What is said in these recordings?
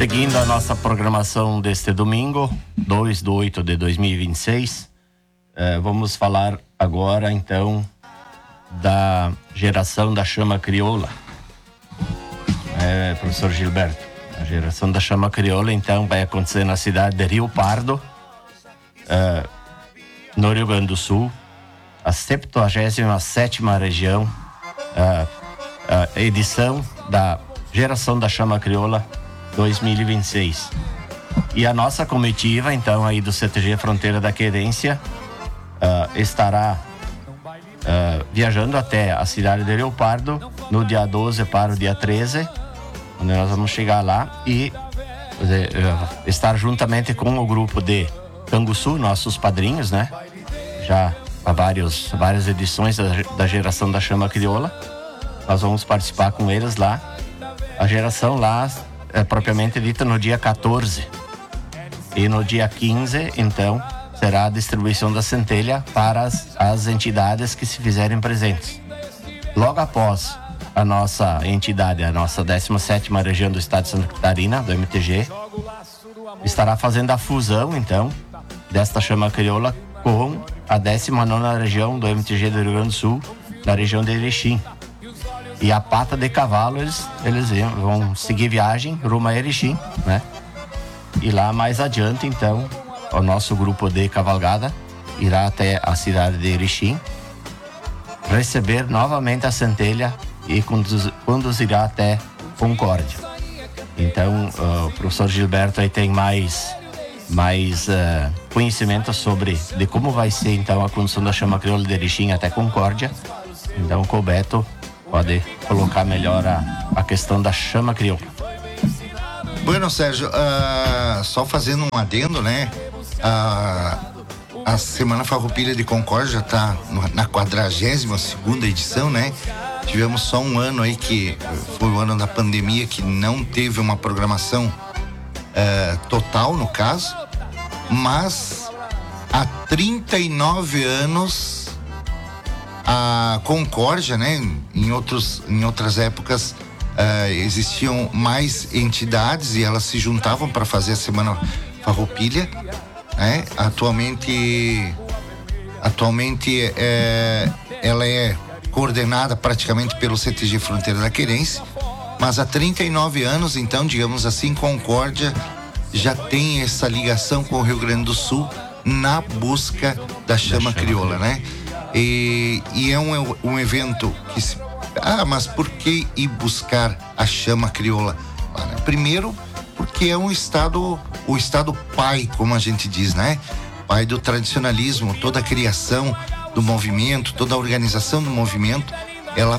Seguindo a nossa programação deste domingo, 2/8/2026, vamos falar agora então da geração da chama crioula. Professor Gilberto, a geração da chama crioula então vai acontecer na cidade de Rio Pardo, no Rio Grande do Sul, a 77ª região, edição da geração da chama crioula 2026. E a nossa comitiva, então, aí do CTG Fronteira da Querência, estará viajando até a cidade de Rio Pardo no dia 12 para o dia 13, onde nós vamos chegar lá e estar juntamente com o grupo de Canguçu, nossos padrinhos, né? Já há várias edições da geração da chama crioula. Nós vamos participar com eles lá. A geração lá é propriamente dita no dia 14. E no dia 15, então, será a distribuição da centelha para as entidades que se fizerem presentes. Logo após a nossa entidade, a nossa 17ª região do estado de Santa Catarina, do MTG, estará fazendo a fusão, então, desta chama crioula com a 19ª região do MTG do Rio Grande do Sul, na região de Erechim. E a pata de cavalo, eles vão seguir viagem rumo a Erechim, né? E lá mais adiante, então, o nosso grupo de cavalgada irá até a cidade de Erechim, receber novamente a centelha e conduzirá até Concórdia. Então, o professor Gilberto aí tem mais conhecimento de como vai ser, então, a condução da chama crioula de Erechim até Concórdia. Então, o Beto pode colocar melhor a questão da chama crioula. Bueno, Sérgio, só fazendo um adendo, né? A Semana Farroupilha de Concórdia está na 42ª edição, né? Tivemos só um ano aí que foi o ano da pandemia, que não teve uma programação total, no caso, mas há 39 anos a Concórdia, né? Em outras épocas existiam mais entidades e elas se juntavam para fazer a Semana Farroupilha, né? Atualmente ela é coordenada praticamente pelo CTG Fronteira da Querência, mas há 39 anos, então, digamos assim, Concórdia já tem essa ligação com o Rio Grande do Sul na busca da chama crioula, né? E é um evento que mas por que ir buscar a chama crioula? Primeiro, porque é o estado pai, como a gente diz, né? Pai do tradicionalismo, toda a criação do movimento, toda a organização do movimento, ela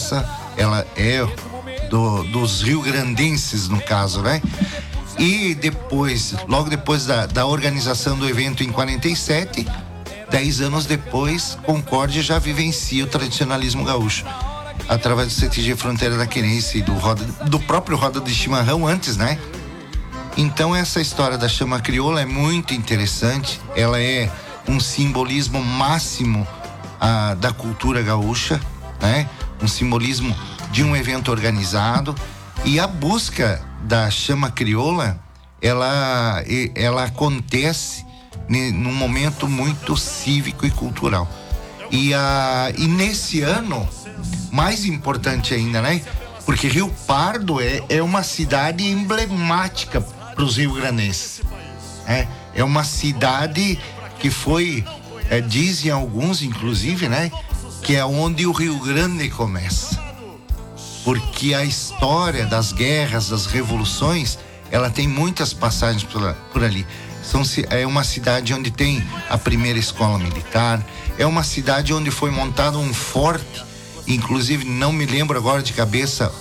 é dos rio-grandenses, no caso, né? E logo depois da organização do evento em 47, 10 anos depois, Concórdia já vivencia o tradicionalismo gaúcho através do CTG Fronteira da Querência e do próprio Roda de Chimarrão antes, né? Então essa história da chama crioula é muito interessante. Ela é um simbolismo máximo da cultura gaúcha, né? Um simbolismo de um evento organizado, e a busca da chama crioula ela acontece num momento muito cívico e cultural. E nesse ano, mais importante ainda, né? Porque Rio Pardo é uma cidade emblemática para os rio-grandenses. É uma cidade que foi, dizem alguns, inclusive, né? Que é onde o Rio Grande começa. Porque a história das guerras, das revoluções, ela tem muitas passagens por ali. É uma cidade onde tem a primeira escola militar, é uma cidade onde foi montado um forte, inclusive não me lembro agora de cabeça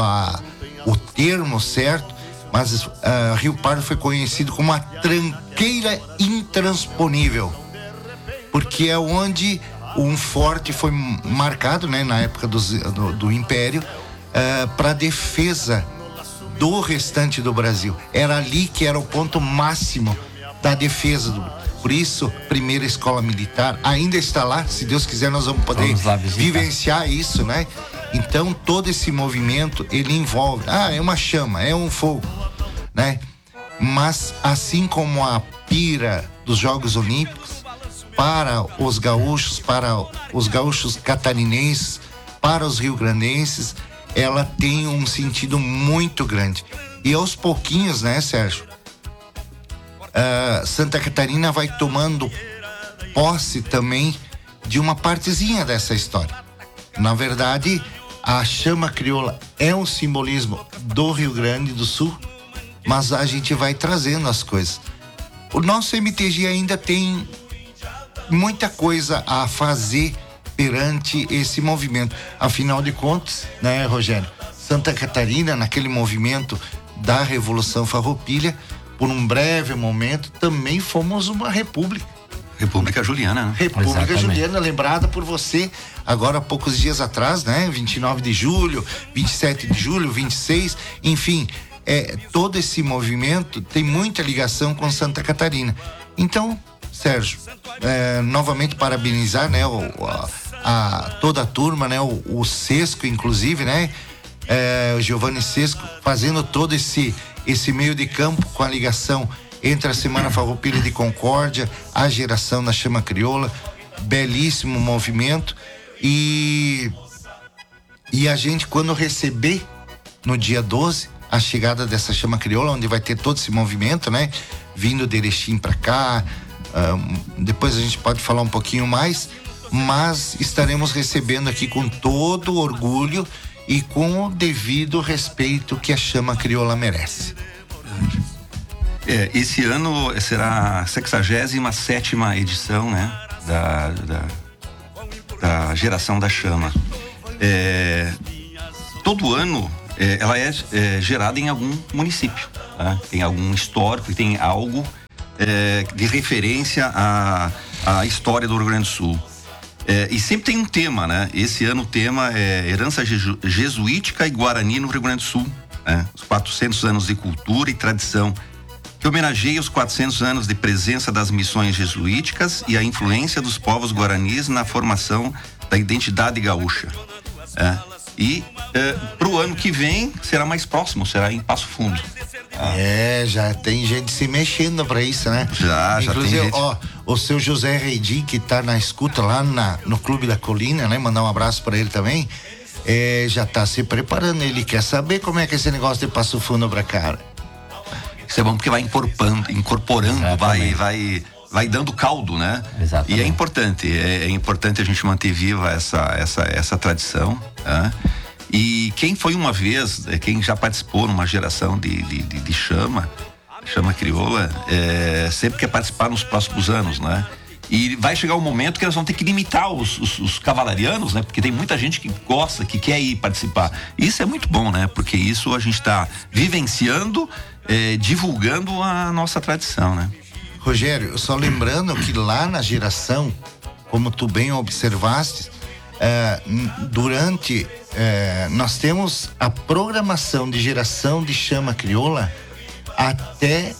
o termo certo, mas Rio Pardo foi conhecido como a tranqueira intransponível, porque é onde um forte foi marcado, né, na época do Império, para defesa do restante do Brasil. Era ali que era o ponto máximo da defesa por isso, primeira escola militar ainda está lá. Se Deus quiser, nós vamos poder vivenciar isso, né? Então todo esse movimento, ele envolve é uma chama, é um fogo, né? Mas assim como a pira dos Jogos Olímpicos, para os gaúchos catarinenses, para os rio-grandenses, ela tem um sentido muito grande. E aos pouquinhos, né, Sérgio? Santa Catarina vai tomando posse também de uma partezinha dessa história. Na verdade, a chama crioula é um simbolismo do Rio Grande do Sul, mas a gente vai trazendo as coisas. O nosso MTG ainda tem muita coisa a fazer perante esse movimento. Afinal de contas, né, Rogério? Santa Catarina, naquele movimento da Revolução Farroupilha, por um breve momento, também fomos uma república. República Juliana, né? República Exatamente. Juliana, lembrada por você agora há poucos dias atrás, né? 29 de julho, 27 de julho, 26, enfim, todo esse movimento tem muita ligação com Santa Catarina. Então, Sérgio, novamente parabenizar, né, toda a turma, né, o Sesco, inclusive, né, o Giovanni Sesco fazendo todo esse meio de campo com a ligação entre a Semana Farroupilha de Concórdia, a geração da chama crioula, belíssimo movimento, e a gente, quando receber no dia 12 a chegada dessa chama crioula, onde vai ter todo esse movimento, né, vindo de Erechim para cá, depois a gente pode falar um pouquinho mais, mas estaremos recebendo aqui com todo orgulho e com o devido respeito que a chama crioula merece. Esse ano será a 67ª edição, né, da geração da chama. Todo ano ela é gerada em algum município, tá? Tem algum histórico, tem algo de referência à história do Rio Grande do Sul. E sempre tem um tema, né? Esse ano o tema é herança jesuítica e guarani no Rio Grande do Sul, né? Os 400 anos de cultura e tradição, que homenageia os 400 anos de presença das missões jesuíticas e a influência dos povos guaranis na formação da identidade gaúcha. E pro ano que vem será mais próximo, será em Passo Fundo. Já tem gente se mexendo pra isso, né? Já inclusive, tem gente. O seu José Reidim, que tá na escuta lá no Clube da Colina, né? Mandar um abraço pra ele também. Já tá se preparando, ele quer saber como é que é esse negócio de Passo Fundo pra cá. Isso é bom porque vai incorporando, vai dando caldo, né? Exatamente. E é importante a gente manter viva essa tradição, né? E quem foi uma vez, quem já participou numa geração de chama crioula, sempre quer participar nos próximos anos, né? E vai chegar um momento que eles vão ter que limitar os cavalarianos, né? Porque tem muita gente que gosta, que quer ir participar. Isso é muito bom, né? Porque isso a gente está vivenciando, divulgando a nossa tradição, né? Rogério, só lembrando que lá na geração, como tu bem observaste, nós temos a programação de geração de chama crioula até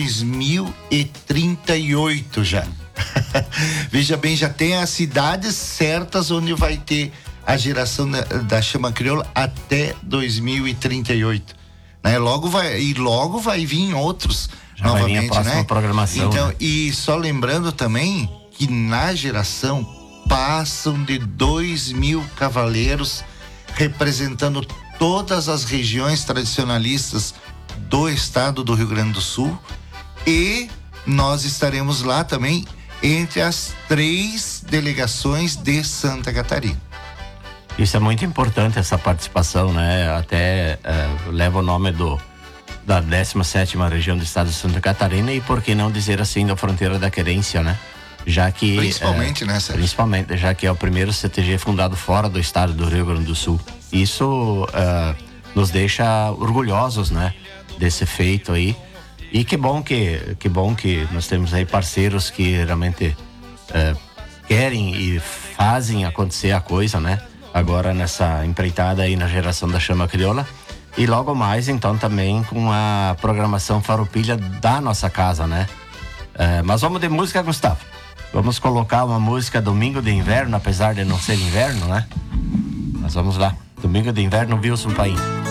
2038 já. Veja bem, já tem as cidades certas onde vai ter a geração da chama crioula até 2038, né? Logo vai vir outros já novamente, vai vir a próxima, né, programação. Então, né? E só lembrando também que na geração passam de 2.000 cavaleiros representando todas as regiões tradicionalistas do estado do Rio Grande do Sul, e nós estaremos lá também entre as 3 delegações de Santa Catarina. Isso é muito importante, essa participação, né? Até leva o nome da 17ª região do estado de Santa Catarina, e por que não dizer assim, da fronteira da querência, né? Já que principalmente, né, Sérgio? Principalmente, já que é o primeiro CTG fundado fora do estado do Rio Grande do Sul. Isso nos deixa orgulhosos, né, desse feito aí. E que bom que nós temos aí parceiros que realmente querem e fazem acontecer a coisa, né? Agora nessa empreitada aí na geração da chama crioula. E logo mais, então, também com a programação Farroupilha da nossa casa, né? Mas vamos de música, Gustavo. Vamos colocar uma música Domingo de Inverno, apesar de não ser inverno, né? Mas vamos lá. Domingo de Inverno, Wilson Paim.